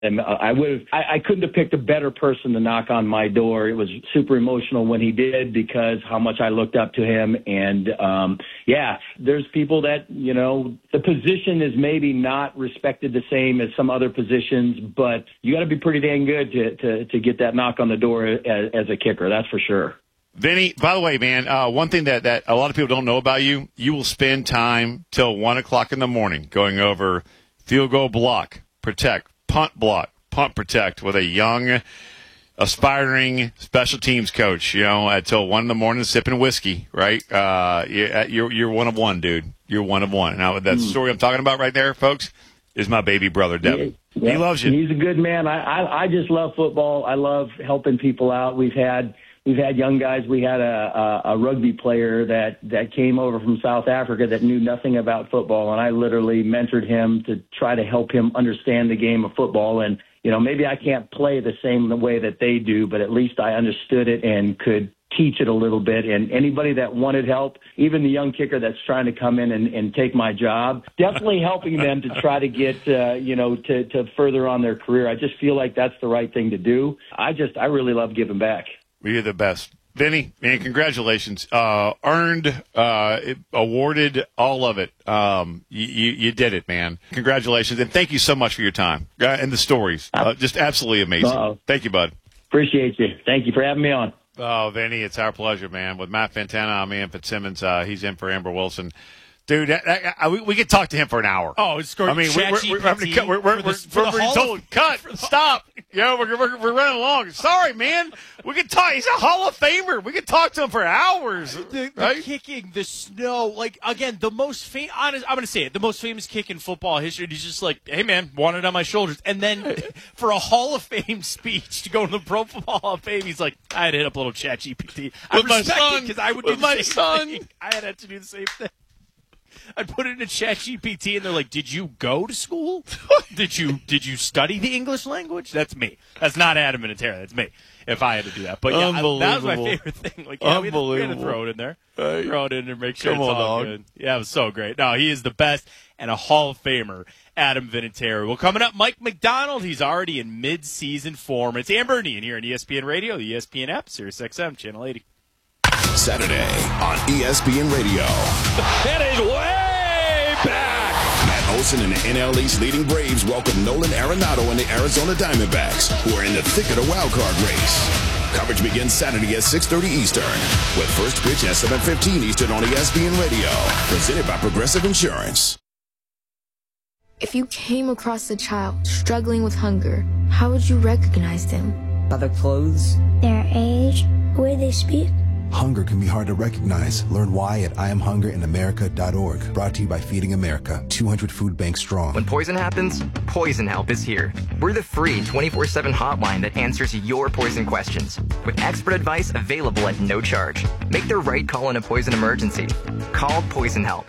And I couldn't have picked a better person to knock on my door. It was super emotional when he did because how much I looked up to him. And, there's people that, the position is maybe not respected the same as some other positions, but you got to be pretty dang good to get that knock on the door as a kicker. That's for sure. Vinny, by the way, man, one thing that a lot of people don't know about you, you will spend time till 1 o'clock in the morning going over field goal block, protect, punt block, punt protect with a young, aspiring special teams coach, until 1 in the morning sipping whiskey, right? You're one of one, dude. You're one of one. Now, that story I'm talking about right there, folks, is my baby brother, Devin. Yeah, he loves you. He's a good man. I just love football. I love helping people out. We've had young guys. We had a rugby player that came over from South Africa that knew nothing about football, and I literally mentored him to try to help him understand the game of football. And, maybe I can't play the same way that they do, but at least I understood it and could teach it a little bit. And anybody that wanted help, even the young kicker that's trying to come in and take my job, definitely helping them to try to get, to further on their career. I just feel like that's the right thing to do. I really love giving back. You're the best. Vinny, man, congratulations. Earned, awarded, all of it. You did it, man. Congratulations, and thank you so much for your time and the stories. Just absolutely amazing. Thank you, bud. Appreciate you. Thank you for having me on. Oh, Vinny, it's our pleasure, man. With Matt Fantana, I'm Ian Fitzsimmons. He's in for Amber Wilson. Dude, we could talk to him for an hour. Oh, it's great. I mean, we're told cut, stop. We're running along. Sorry, man. We could talk. He's a Hall of Famer. We could talk to him for hours. The kicking, the snow, again, the most famous. I'm going to say it. The most famous kick in football history. He's just like, hey, man, want it on my shoulders. And then for a Hall of Fame speech to go to the Pro Football Hall of Fame, he's like, I had to hit up a little ChatGPT. With my son, because I would do the same thing. I had to do the same thing. I'd put it in a ChatGPT, and they're like, "Did you go to school? Did you study the English language?" That's me. That's not Adam and Tara. That's me. If I had to do that, but yeah, that was my favorite thing. We had to throw it in there, make sure it's all good. Yeah, it was so great. No, he is the best and a Hall of Famer, Adam Vinatieri. Well, coming up, Mike McDonald. He's already in mid-season form. It's Amber and Ian here on ESPN Radio, the ESPN app, Sirius XM, Channel 80. Saturday on ESPN Radio. That is way back. Matt Olson and the NL East leading Braves welcome Nolan Arenado and the Arizona Diamondbacks, who are in the thick of the wild card race. Coverage begins Saturday at 6:30 Eastern, with first pitch at 7:15 Eastern on ESPN Radio. Presented by Progressive Insurance. If you came across a child struggling with hunger, how would you recognize them? By their clothes, their age, the way they speak. Hunger can be hard to recognize. Learn why at IamHungerInAmerica.org. Brought to you by Feeding America, 200 food banks strong. When poison happens, Poison Help is here. We're the free 24/7 hotline that answers your poison questions, with expert advice available at no charge. Make the right call in a poison emergency. Call Poison Help.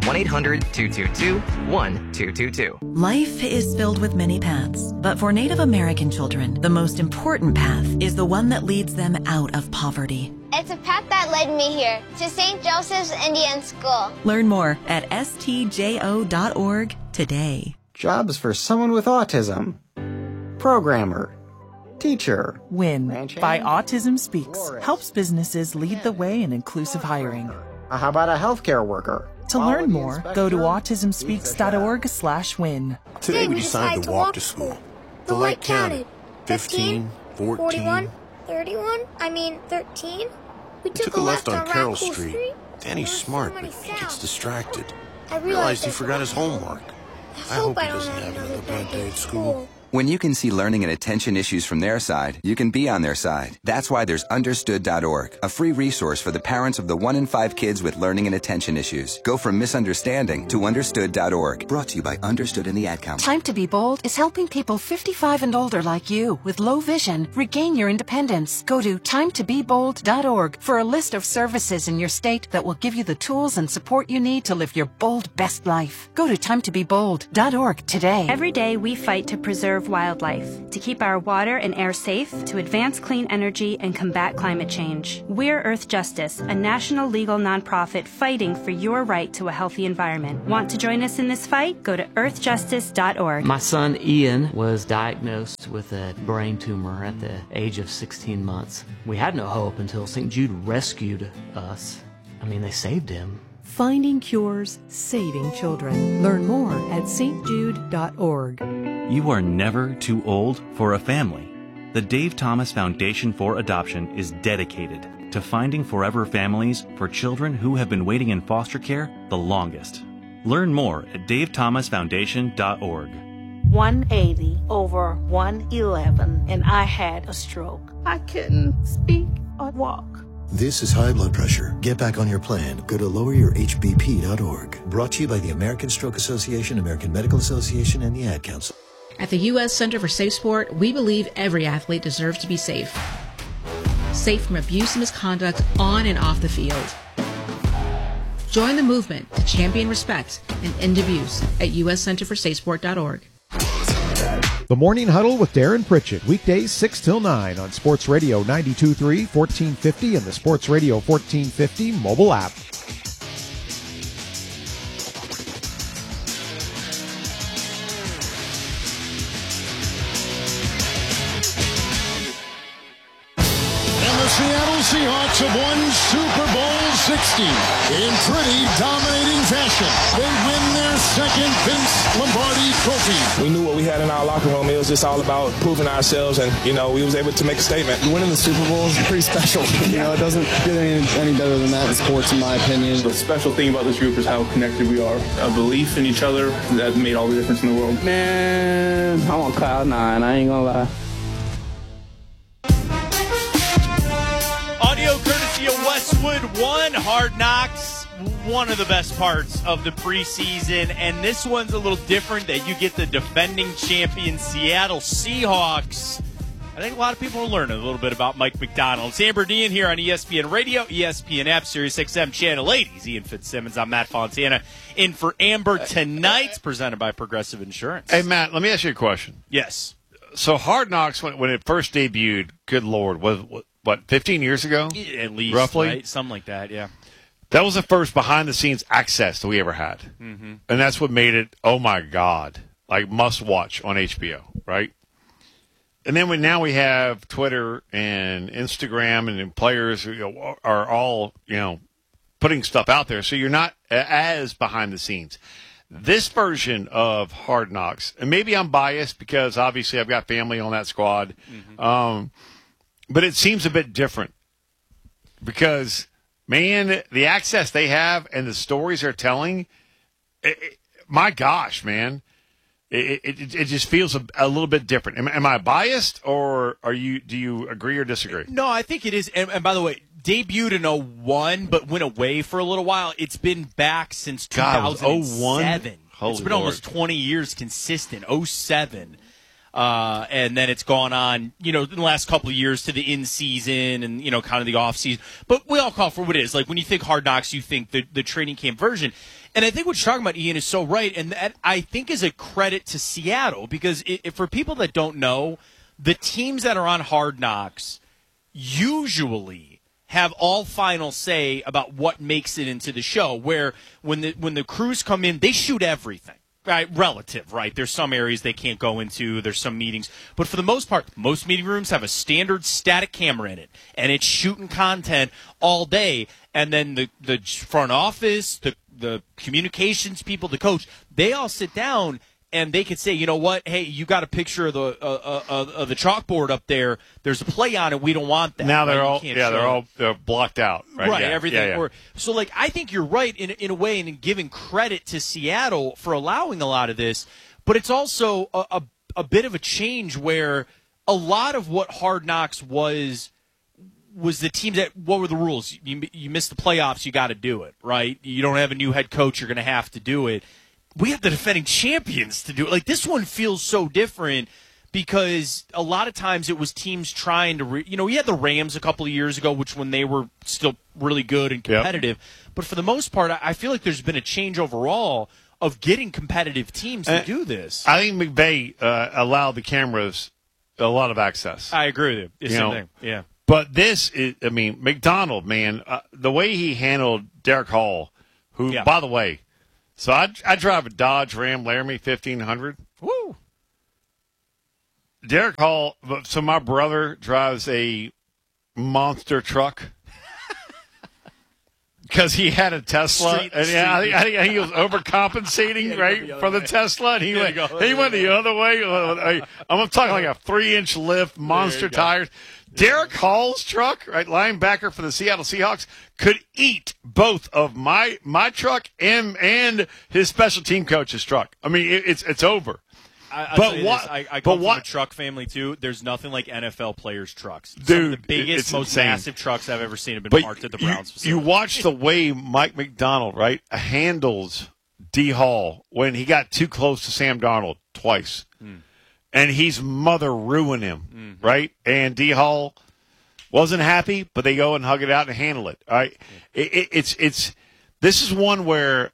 1-800-222-1222. Life is filled with many paths, but for Native American children, the most important path is the one that leads them out of poverty. It's a path that led me here, to St. Joseph's Indian School. Learn more at stjo.org today. Jobs for someone with autism. Programmer. Teacher. WIN by Autism Speaks helps businesses lead the way in inclusive hiring. How about a healthcare worker? To learn more, go to autismspeaks.org/win. Today we decided to walk to school. The light counted. 15, 14, 41, 31, 13. We took a left on Carroll Street. Danny's smart, but he gets distracted. I realized he forgot his homework. I hope he doesn't have another bad day at school. When you can see learning and attention issues from their side, you can be on their side. That's why there's Understood.org, a free resource for the parents of the 1 in 5 kids with learning and attention issues. Go from misunderstanding to Understood.org. Brought to you by Understood and the Ad Council. Time to Be Bold is helping people 55 and older like you with low vision regain your independence. Go to TimeToBeBold.org for a list of services in your state that will give you the tools and support you need to live your bold best life. Go to TimeToBeBold.org today. Every day we fight to preserve conserve wildlife, to keep our water and air safe, to advance clean energy and combat climate change. We're Earth Justice, a national legal nonprofit fighting for your right to a healthy environment. Want to join us in this fight? Go to earthjustice.org. My son Ian was diagnosed with a brain tumor at the age of 16 months. We had no hope until St. Jude rescued us. I mean, they saved him. Finding cures, saving children. Learn more at stjude.org. You are never too old for a family. The Dave Thomas Foundation for Adoption is dedicated to finding forever families for children who have been waiting in foster care the longest. Learn more at davethomasfoundation.org. 180 over 111, and I had a stroke. I couldn't speak or walk. This is high blood pressure. Get back on your plan. Go to loweryourhbp.org. Brought to you by the American Stroke Association, American Medical Association, and the Ad Council. At the U.S. Center for Safe Sport, we believe every athlete deserves to be safe. Safe from abuse and misconduct on and off the field. Join the movement to champion respect and end abuse at uscenterforsafesport.org. The Morning Huddle with Darren Pritchett, weekdays 6 till 9 on Sports Radio 92.3, 1450, and the Sports Radio 1450 mobile app. Seattle Seahawks have won Super Bowl 60 in pretty dominating fashion. They win their second Vince Lombardi trophy. We knew what we had in our locker room. It was just all about proving ourselves, and, we was able to make a statement. Winning the Super Bowl is pretty special. It doesn't get any better than that in sports, in my opinion. The special thing about this group is how connected we are. A belief in each other that made all the difference in the world. Man, I'm on cloud nine. I ain't gonna lie. Audio courtesy of Westwood One, Hard Knocks, one of the best parts of the preseason, and this one's a little different that you get the defending champion Seattle Seahawks. I think a lot of people are learning a little bit about Mike Macdonald. It's Amber Dean here on ESPN Radio, ESPN app, Sirius XM Channel 80. He's Ian Fitzsimmons. I'm Matt Fontana. In for Amber tonight, presented by Progressive Insurance. Hey, Matt, let me ask you a question. Yes. So Hard Knocks, when it first debuted, good Lord, what, 15 years ago? At least, roughly? Right? Something like that, yeah. That was the first behind-the-scenes access that we ever had. Mm-hmm. And that's what made it, oh, my God, like must-watch on HBO, right? And then now we have Twitter and Instagram, and players are all, putting stuff out there. So you're not as behind-the-scenes. This version of Hard Knocks, and maybe I'm biased because obviously I've got family on that squad, but it seems a bit different because, man, the access they have and the stories they're telling, my gosh, man, it just feels a little bit different. Am I biased, or do you agree or disagree? No, I think it is. And by the way, debuted in 2001, but went away for a little while. It's been back since 2007. It's been almost 20 years consistent, 2007. And then it's gone on, in the last couple of years to the in-season and, kind of the off-season. But we all call for what it is. Like, when you think Hard Knocks, you think the training camp version. And I think what you're talking about, Ian, is so right. And that, I think, is a credit to Seattle because for people that don't know, the teams that are on Hard Knocks usually have all final say about what makes it into the show, where when the crews come in, they shoot everything. Right, relative, right? There's some areas they can't go into. There's some meetings. But for the most part, most meeting rooms have a standard static camera in it, and it's shooting content all day. And then the front office, the communications people, the coach, they all sit down, and they could say, you know what? Hey, you got a picture of the chalkboard up there. There's a play on it. We don't want that. Now they're blocked out. Right, yeah, everything. Yeah. So, I think you're right in a way in giving credit to Seattle for allowing a lot of this, but it's also a bit of a change where a lot of what Hard Knocks was the teams that, what were the rules? You miss the playoffs, you got to do it, right? You don't have a new head coach, you're going to have to do it. We have the defending champions to do it. Like, this one feels so different because a lot of times it was teams trying to, we had the Rams a couple of years ago, which when they were still really good and competitive. Yep. But for the most part, I feel like there's been a change overall of getting competitive teams to do this. I think McVay allowed the cameras a lot of access. I agree with you. It's the same thing. Yeah. But this is, I mean, McDonald, man, the way he handled Derek Hall, who, by the way, so I drive a Dodge Ram Laramie 1500. Woo! Derek Hall, so my brother drives a monster truck because he had a Tesla. I think he was overcompensating, right, for the Tesla. And he went the other way. I'm talking like a 3-inch lift, monster tires. Derek Hall's truck, right, linebacker for the Seattle Seahawks, could eat both of my truck and his special team coach's truck. I mean, it's over. I come from a truck family too. There's nothing like NFL players' trucks. Dude, some of the biggest, most insane. massive trucks I've ever seen have been parked at the Browns facility. You watch the way Mike McDonald, right, handles D. Hall when he got too close to Sam Darnold twice. And he's ruin him, right? And D. Hall wasn't happy, but they go and hug it out and handle it. All right, this is one where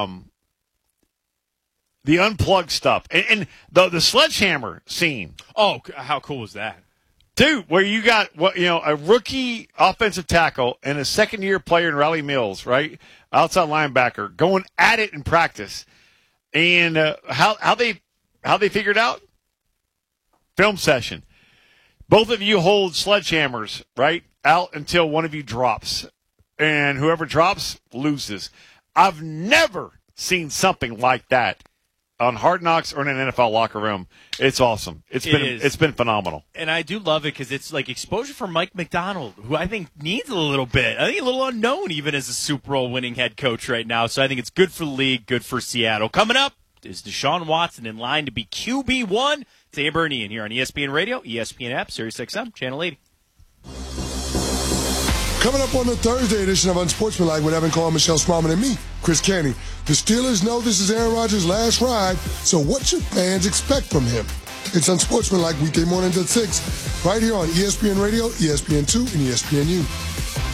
the unplugged stuff and the sledgehammer scene. Oh, how cool was that, dude? Where you got a rookie offensive tackle and a second-year player in Riley Mills, right, outside linebacker, going at it in practice, and how they figured out. Film session. Both of you hold sledgehammers, right, out until one of you drops. And whoever drops loses. I've never seen something like that on Hard Knocks or in an NFL locker room. It's awesome. It's been phenomenal. And I do love it because it's like exposure for Mike McDonald, who I think needs a little bit. I think a little unknown even as a Super Bowl winning head coach right now. So I think it's good for the league, good for Seattle. Coming up is Deshaun Watson in line to be QB1. It's Amber and Ian here on ESPN Radio, ESPN app, Sirius XM, Channel 80. Coming up on the Thursday edition of Unsportsmanlike with Evan Cole, Michelle Smallman, and me, Chris Canty. The Steelers know this is Aaron Rodgers' last ride, so what should fans expect from him? It's Unsportsmanlike weekday mornings at 6, right here on ESPN Radio, ESPN2, and ESPNU.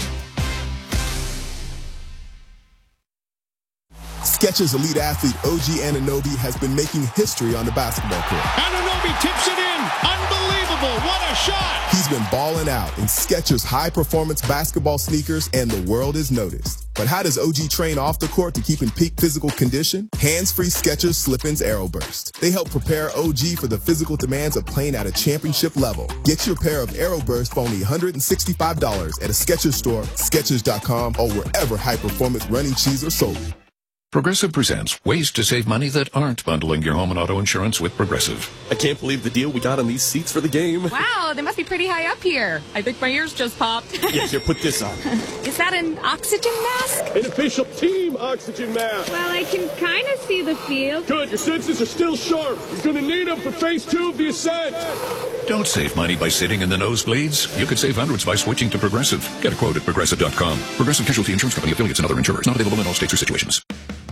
Skechers elite athlete OG Anunoby has been making history on the basketball court. Anunoby tips it in. Unbelievable. What a shot. He's been balling out in Skechers high-performance basketball sneakers, and the world has noticed. But how does OG train off the court to keep in peak physical condition? Hands-free Skechers Slip-ins Aeroburst. They help prepare OG for the physical demands of playing at a championship level. Get your pair of Aeroburst for only $165 at a Skechers store, Skechers.com, or wherever high-performance running shoes are sold. Progressive presents ways to save money that aren't bundling your home and auto insurance with Progressive. I can't believe the deal we got on these seats for the game. Wow, they must be pretty high up here. I think my ears just popped. Yeah, here, put this on. Is that an oxygen mask? An official team oxygen mask. Well, I can kind of see the field. Good, your senses are still sharp. You're going to need them for phase 2 of the ascent. Don't save money by sitting in the nosebleeds. You could save hundreds by switching to Progressive. Get a quote at Progressive.com. Progressive Casualty Insurance Company, affiliates, and other insurers. Not available in all states or situations.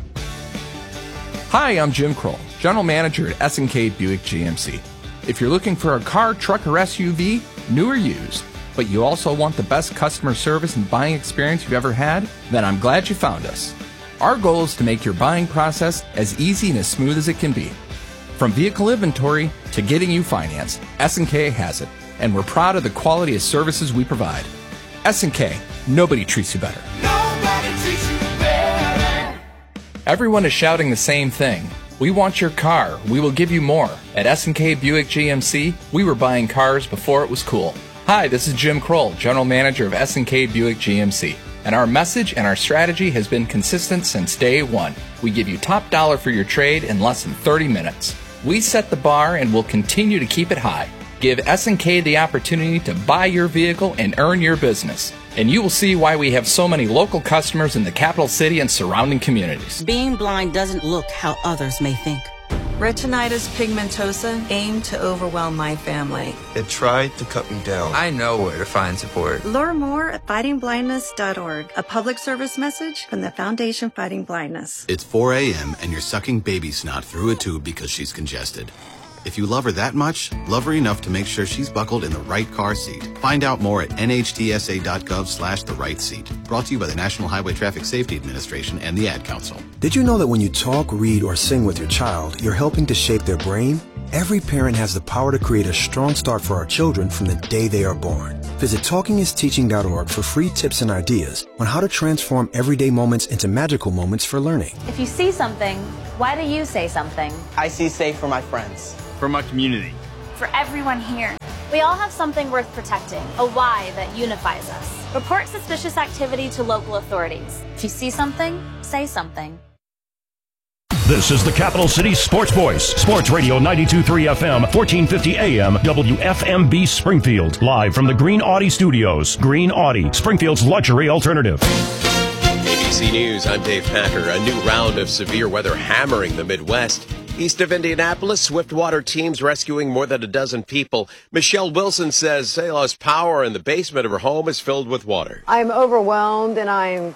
Hi, I'm Jim Kroll, General Manager at S&K Buick GMC. If you're looking for a car, truck, or SUV, new or used, but you also want the best customer service and buying experience you've ever had, then I'm glad you found us. Our goal is to make your buying process as easy and as smooth as it can be. From vehicle inventory to getting you financed, S&K has it, and we're proud of the quality of services we provide. S&K, nobody treats you better. Nobody treats you better. Everyone is shouting the same thing. We want your car. We will give you more. At S&K Buick GMC, we were buying cars before it was cool. Hi, this is Jim Kroll, General Manager of S&K Buick GMC. And our message and our strategy has been consistent since day one. We give you top dollar for your trade in less than 30 minutes. We set the bar and will continue to keep it high. Give S&K the opportunity to buy your vehicle and earn your business. And you will see why we have so many local customers in the capital city and surrounding communities. Being blind doesn't look how others may think. Retinitis pigmentosa aimed to overwhelm my family. It tried to cut me down. I know where to find support. Learn more at fightingblindness.org. A public service message from the Foundation Fighting Blindness. It's 4 a.m. and you're sucking baby snot through a tube because she's congested. If you love her that much, love her enough to make sure she's buckled in the right car seat. Find out more at nhtsa.gov/the-right-seat. Brought to you by the National Highway Traffic Safety Administration and the Ad Council. Did you know that when you talk, read, or sing with your child, you're helping to shape their brain? Every parent has the power to create a strong start for our children from the day they are born. Visit TalkingIsTeaching.org for free tips and ideas on how to transform everyday moments into magical moments for learning. If you see something, why do you say something? I see safe for my friends. For my community. For everyone here. We all have something worth protecting, a why that unifies us. Report suspicious activity to local authorities. If you see something, say something. This is the Capital City Sports Voice. Sports Radio 92.3 FM, 1450 AM, WFMB Springfield. Live from the Green Audi Studios. Green Audi, Springfield's luxury alternative. ABC News, I'm Dave Packer. A new round of severe weather hammering the Midwest. East of Indianapolis, swiftwater teams rescuing more than a dozen people. Michelle Wilson says they lost power and the basement of her home is filled with water. I'm overwhelmed and I'm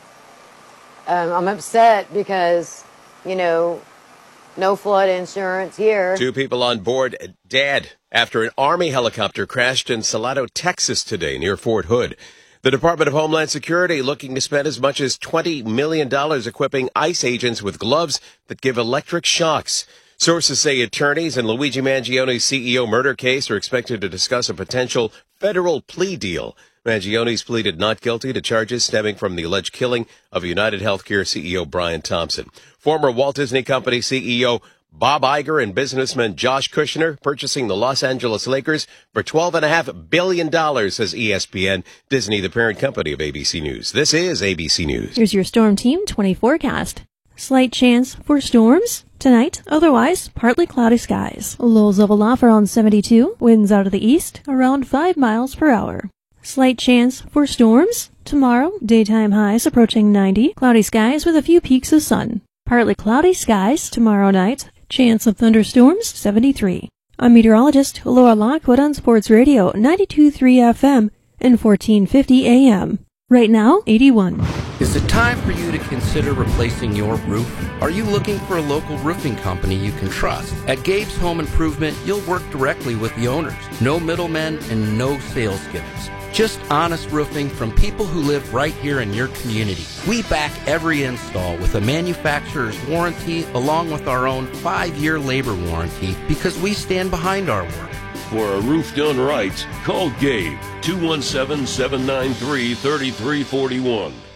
upset because, no flood insurance here. 2 people on board dead after an Army helicopter crashed in Salado, Texas today near Fort Hood. The Department of Homeland Security looking to spend as much as $20 million equipping ICE agents with gloves that give electric shocks. Sources say attorneys in Luigi Mangioni's CEO murder case are expected to discuss a potential federal plea deal. Mangioni's pleaded not guilty to charges stemming from the alleged killing of United Healthcare CEO Brian Thompson. Former Walt Disney Company CEO Bob Iger and businessman Josh Kushner purchasing the Los Angeles Lakers for $12.5 billion, says ESPN. Disney, the parent company of ABC News. This is ABC News. Here's your Storm Team 20 forecast. Slight chance for storms tonight, otherwise partly cloudy skies. Lows level off around 72, winds out of the east around 5 miles per hour. Slight chance for storms tomorrow, daytime highs approaching 90, cloudy skies with a few peaks of sun. Partly cloudy skies tomorrow night, chance of thunderstorms 73. I'm meteorologist Laura Lockwood on Sports Radio 92.3 FM and 1450 AM. Right now, 81. Is it time for you to consider replacing your roof? Are you looking for a local roofing company you can trust? At Gabe's Home Improvement, you'll work directly with the owners. No middlemen and no sales gimmicks. Just honest roofing from people who live right here in your community. We back every install with a manufacturer's warranty along with our own 5-year labor warranty because we stand behind our work. For a roof done right, call Gabe, 217-793-3341.